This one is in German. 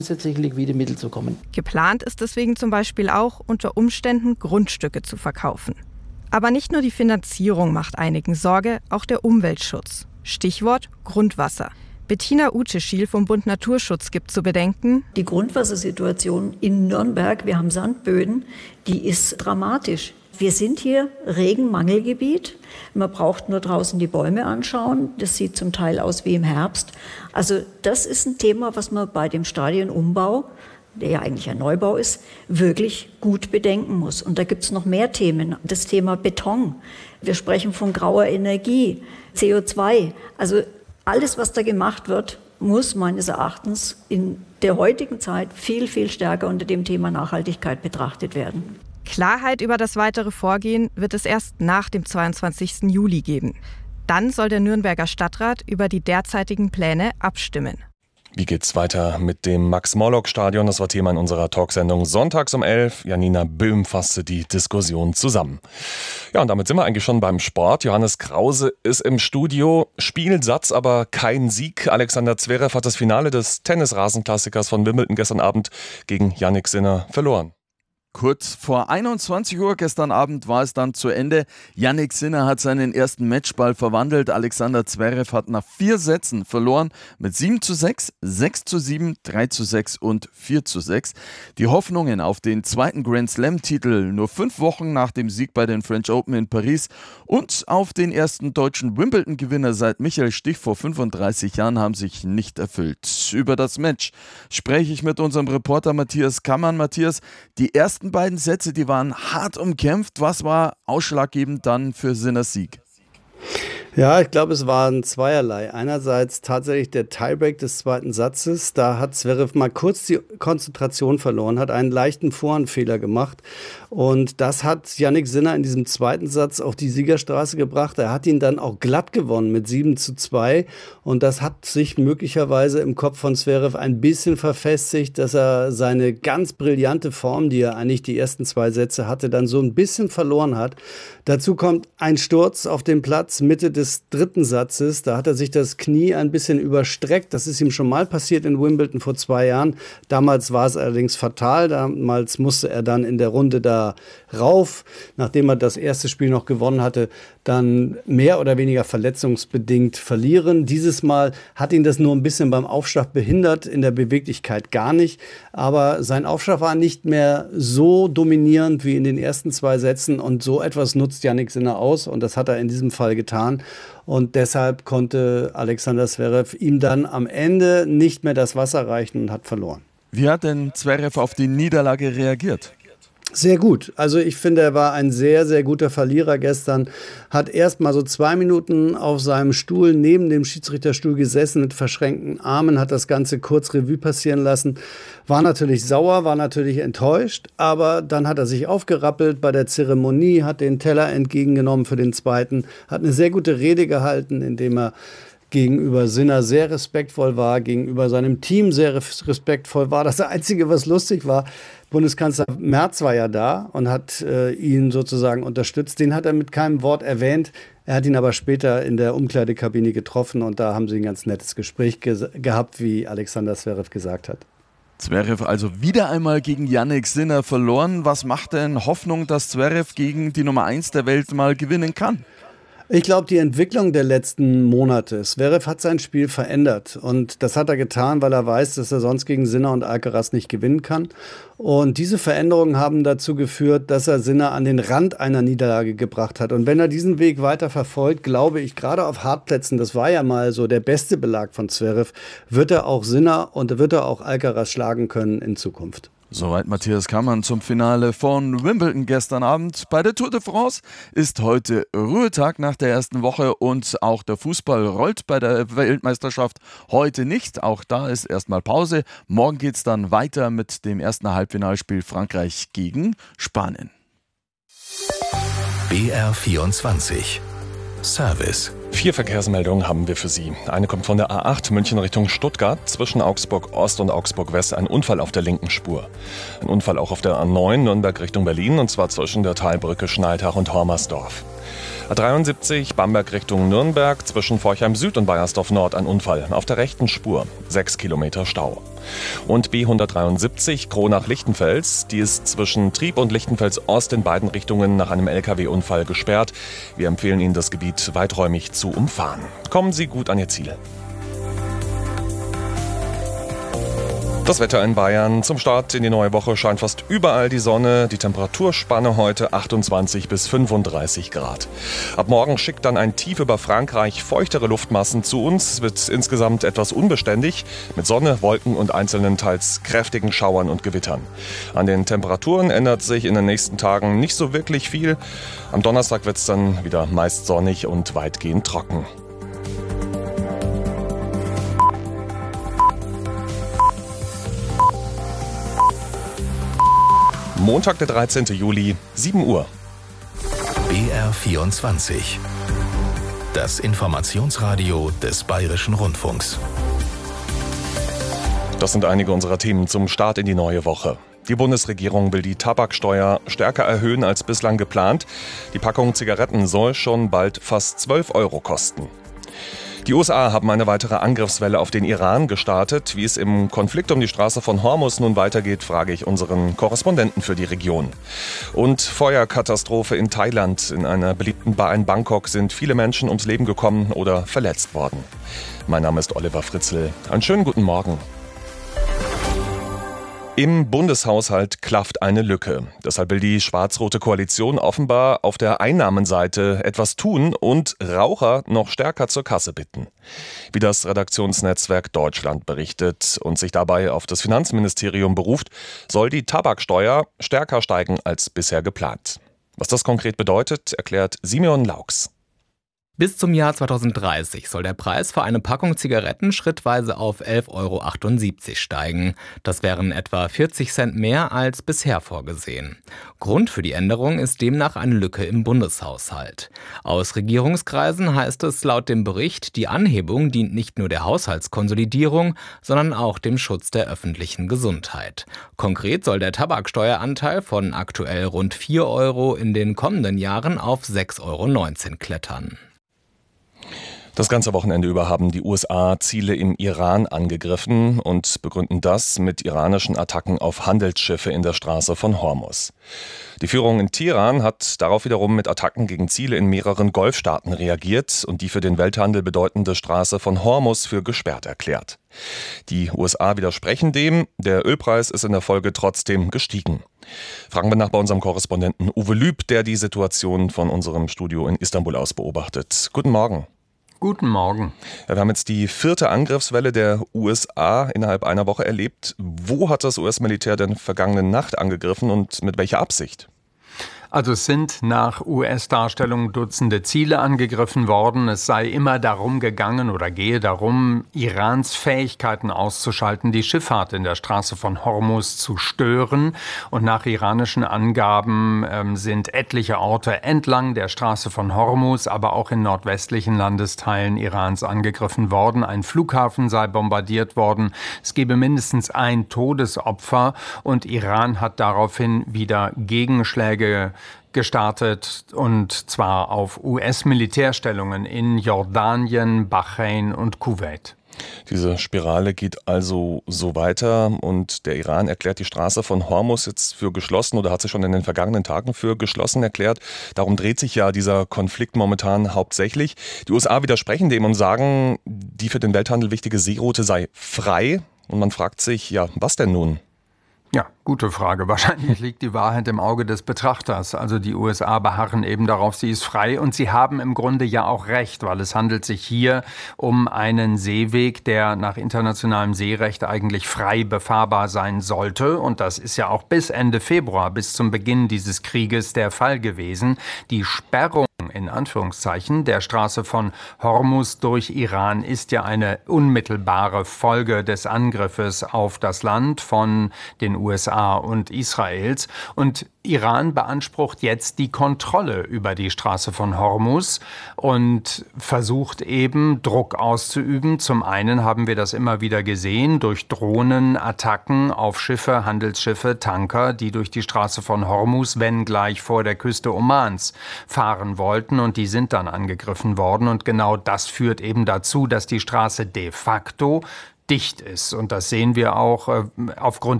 zusätzliche liquide Mittel zu kommen. Geplant ist deswegen zum Beispiel auch, unter Umständen Grundstücke zu verkaufen. Aber nicht nur die Finanzierung macht einigen Sorge, auch der Umweltschutz. Stichwort Grundwasser. Bettina Uteschiel vom Bund Naturschutz gibt zu bedenken: Die Grundwassersituation in Nürnberg, wir haben Sandböden, die ist dramatisch. Wir sind hier Regenmangelgebiet. Man braucht nur draußen die Bäume anschauen. Das sieht zum Teil aus wie im Herbst. Also das ist ein Thema, was man bei dem Stadionumbau, der ja eigentlich ein Neubau ist, wirklich gut bedenken muss. Und da gibt es noch mehr Themen. Das Thema Beton. Wir sprechen von grauer Energie, CO2. Also alles, was da gemacht wird, muss meines Erachtens in der heutigen Zeit viel, viel stärker unter dem Thema Nachhaltigkeit betrachtet werden. Klarheit über das weitere Vorgehen wird es erst nach dem 22. Juli geben. Dann soll der Nürnberger Stadtrat über die derzeitigen Pläne abstimmen. Wie geht's weiter mit dem Max-Morlock-Stadion? Das war Thema in unserer Talksendung sonntags um 11. Janina Böhm fasste die Diskussion zusammen. Ja, und damit sind wir eigentlich schon beim Sport. Johannes Krause ist im Studio. Spielsatz, aber kein Sieg. Alexander Zverev hat das Finale des Tennisrasenklassikers von Wimbledon gestern Abend gegen Jannik Sinner verloren. Kurz vor 21 Uhr gestern Abend war es dann zu Ende. Jannik Sinner hat seinen ersten Matchball verwandelt. Alexander Zverev hat nach 4 Sätzen verloren mit 7:6, 6:7, 3:6 und 4:6. Die Hoffnungen auf den zweiten Grand-Slam-Titel nur 5 Wochen nach dem Sieg bei den French Open in Paris und auf den ersten deutschen Wimbledon-Gewinner seit Michael Stich vor 35 Jahren haben sich nicht erfüllt. Über das Match spreche ich mit unserem Reporter Matthias Kammann. Matthias, die ersten beiden Sätze, die waren hart umkämpft. Was war ausschlaggebend dann für Sinners Sieg? Ja, ich glaube, es waren zweierlei. Einerseits tatsächlich der Tiebreak des zweiten Satzes. Da hat Zverev mal kurz die Konzentration verloren, hat einen leichten Vorhandfehler gemacht. Und das hat Jannik Sinner in diesem zweiten Satz auf die Siegerstraße gebracht. Er hat ihn dann auch glatt gewonnen mit 7:2. Und das hat sich möglicherweise im Kopf von Zverev ein bisschen verfestigt, dass er seine ganz brillante Form, die er eigentlich die ersten 2 Sätze hatte, dann so ein bisschen verloren hat. Dazu kommt ein Sturz auf dem Platz, Mitte des dritten Satzes. Da hat er sich das Knie ein bisschen überstreckt. Das ist ihm schon mal passiert in Wimbledon vor 2 Jahren. Damals war es allerdings fatal. Damals musste er dann in der Runde da rauf, nachdem er das erste Spiel noch gewonnen hatte, dann mehr oder weniger verletzungsbedingt verlieren. Dieses Mal hat ihn das nur ein bisschen beim Aufschlag behindert, in der Beweglichkeit gar nicht. Aber sein Aufschlag war nicht mehr so dominierend wie in den ersten 2 Sätzen und so etwas nutzt Jannik Sinner aus und das hat er in diesem Fall getan. Und deshalb konnte Alexander Zverev ihm dann am Ende nicht mehr das Wasser reichen und hat verloren. Wie hat denn Zverev auf die Niederlage reagiert? Sehr gut. Also ich finde, er war ein sehr, sehr guter Verlierer gestern. Hat erst mal so 2 Minuten auf seinem Stuhl neben dem Schiedsrichterstuhl gesessen mit verschränkten Armen, hat das Ganze kurz Revue passieren lassen. War natürlich sauer, war natürlich enttäuscht, aber dann hat er sich aufgerappelt bei der Zeremonie, hat den Teller entgegengenommen für den zweiten, hat eine sehr gute Rede gehalten, indem er gegenüber Sinner sehr respektvoll war, gegenüber seinem Team sehr respektvoll war. Das Einzige, was lustig war, Bundeskanzler Merz war ja da und hat ihn sozusagen unterstützt. Den hat er mit keinem Wort erwähnt. Er hat ihn aber später in der Umkleidekabine getroffen und da haben sie ein ganz nettes Gespräch gehabt, wie Alexander Zverev gesagt hat. Zverev also wieder einmal gegen Jannik Sinner verloren. Was macht denn Hoffnung, dass Zverev gegen die Nummer 1 der Welt mal gewinnen kann? Ich glaube, die Entwicklung der letzten Monate. Zverev hat sein Spiel verändert und das hat er getan, weil er weiß, dass er sonst gegen Sinner und Alcaraz nicht gewinnen kann. Und diese Veränderungen haben dazu geführt, dass er Sinner an den Rand einer Niederlage gebracht hat. Und wenn er diesen Weg weiter verfolgt, glaube ich, gerade auf Hartplätzen, das war ja mal so der beste Belag von Zverev, wird er auch Sinner und wird er auch Alcaraz schlagen können in Zukunft. Soweit Matthias Kammann zum Finale von Wimbledon gestern Abend. Bei der Tour de France ist heute Ruhetag nach der ersten Woche und auch der Fußball rollt bei der Weltmeisterschaft heute nicht. Auch da ist erstmal Pause. Morgen geht es dann weiter mit dem ersten Halbfinalspiel Frankreich gegen Spanien. BR24 Service 4 Verkehrsmeldungen haben wir für Sie. Eine kommt von der A8 München Richtung Stuttgart. Zwischen Augsburg Ost und Augsburg West ein Unfall auf der linken Spur. Ein Unfall auch auf der A9 Nürnberg Richtung Berlin, und zwar zwischen der Talbrücke Schneidach und Hormersdorf. A73 Bamberg Richtung Nürnberg, zwischen Forchheim Süd und Baiersdorf Nord ein Unfall auf der rechten Spur. 6 Kilometer Stau. Und B173 Kronach-Lichtenfels, die ist zwischen Trieb und Lichtenfels Ost in beiden Richtungen nach einem LKW-Unfall gesperrt. Wir empfehlen Ihnen, das Gebiet weiträumig zu umfahren. Kommen Sie gut an Ihr Ziel. Das Wetter in Bayern. Zum Start in die neue Woche scheint fast überall die Sonne. Die Temperaturspanne heute 28 bis 35 Grad. Ab morgen schickt dann ein Tief über Frankreich feuchtere Luftmassen zu uns. Es wird insgesamt etwas unbeständig mit Sonne, Wolken und einzelnen teils kräftigen Schauern und Gewittern. An den Temperaturen ändert sich in den nächsten Tagen nicht so wirklich viel. Am Donnerstag wird es dann wieder meist sonnig und weitgehend trocken. Montag, der 13. Juli, 7 Uhr. BR24. Das Informationsradio des Bayerischen Rundfunks. Das sind einige unserer Themen zum Start in die neue Woche. Die Bundesregierung will die Tabaksteuer stärker erhöhen als bislang geplant. Die Packung Zigaretten soll schon bald fast 12 Euro kosten. Die USA haben eine weitere Angriffswelle auf den Iran gestartet. Wie es im Konflikt um die Straße von Hormuz nun weitergeht, frage ich unseren Korrespondenten für die Region. Und Feuerkatastrophe in Thailand. In einer beliebten Bar in Bangkok sind viele Menschen ums Leben gekommen oder verletzt worden. Mein Name ist Oliver Fritzl. Einen schönen guten Morgen. Im Bundeshaushalt klafft eine Lücke. Deshalb will die schwarz-rote Koalition offenbar auf der Einnahmenseite etwas tun und Raucher noch stärker zur Kasse bitten. Wie das Redaktionsnetzwerk Deutschland berichtet und sich dabei auf das Finanzministerium beruft, soll die Tabaksteuer stärker steigen als bisher geplant. Was das konkret bedeutet, erklärt Simeon Laux. Bis zum Jahr 2030 soll der Preis für eine Packung Zigaretten schrittweise auf 11,78 Euro steigen. Das wären etwa 40 Cent mehr als bisher vorgesehen. Grund für die Änderung ist demnach eine Lücke im Bundeshaushalt. Aus Regierungskreisen heißt es laut dem Bericht, die Anhebung dient nicht nur der Haushaltskonsolidierung, sondern auch dem Schutz der öffentlichen Gesundheit. Konkret soll der Tabaksteueranteil von aktuell rund 4 Euro in den kommenden Jahren auf 6,19 Euro klettern. Das ganze Wochenende über haben die USA Ziele im Iran angegriffen und begründen das mit iranischen Attacken auf Handelsschiffe in der Straße von Hormuz. Die Führung in Teheran hat darauf wiederum mit Attacken gegen Ziele in mehreren Golfstaaten reagiert und die für den Welthandel bedeutende Straße von Hormuz für gesperrt erklärt. Die USA widersprechen dem, der Ölpreis ist in der Folge trotzdem gestiegen. Fragen wir nach bei unserem Korrespondenten Uwe Lüb, der die Situation von unserem Studio in Istanbul aus beobachtet. Guten Morgen. Guten Morgen. Ja, wir haben jetzt die 4. Angriffswelle der USA innerhalb einer Woche erlebt. Wo hat das US-Militär denn vergangene Nacht angegriffen und mit welcher Absicht? Also es sind nach US-Darstellung Dutzende Ziele angegriffen worden. Es sei immer darum gegangen oder gehe darum, Irans Fähigkeiten auszuschalten, die Schifffahrt in der Straße von Hormuz zu stören. Und nach iranischen Angaben sind etliche Orte entlang der Straße von Hormuz, aber auch in nordwestlichen Landesteilen Irans angegriffen worden. Ein Flughafen sei bombardiert worden. Es gebe mindestens ein Todesopfer und Iran hat daraufhin wieder Gegenschläge gestartet, und zwar auf US-Militärstellungen in Jordanien, Bahrain und Kuwait. Diese Spirale geht also so weiter und der Iran erklärt die Straße von Hormuz jetzt für geschlossen oder hat sie schon in den vergangenen Tagen für geschlossen erklärt. Darum dreht sich ja dieser Konflikt momentan hauptsächlich. Die USA widersprechen dem und sagen, die für den Welthandel wichtige Seeroute sei frei. Und man fragt sich, ja, was denn nun? Ja, gute Frage. Wahrscheinlich liegt die Wahrheit im Auge des Betrachters. Also die USA beharren eben darauf, sie ist frei. Und sie haben im Grunde ja auch recht, weil es handelt sich hier um einen Seeweg, der nach internationalem Seerecht eigentlich frei befahrbar sein sollte. Und das ist ja auch bis Ende Februar, bis zum Beginn dieses Krieges der Fall gewesen. Die Sperrung in Anführungszeichen der Straße von Hormuz durch Iran ist ja eine unmittelbare Folge des Angriffes auf das Land von den USA und Israels. Und Iran beansprucht jetzt die Kontrolle über die Straße von Hormuz und versucht eben Druck auszuüben. Zum einen haben wir das immer wieder gesehen durch Drohnenattacken auf Schiffe, Handelsschiffe, Tanker, die durch die Straße von Hormuz, wenn gleich vor der Küste Omans, fahren wollten, und die sind dann angegriffen worden. Und genau das führt eben dazu, dass die Straße de facto dicht ist. Und das sehen wir auch aufgrund